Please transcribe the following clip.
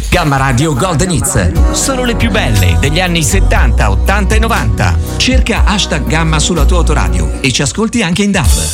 Gamma Radio Golden Hits. Solo le più belle degli anni 70, 80 e 90. Cerca #Gamma sulla tua autoradio e ci ascolti anche in DAB.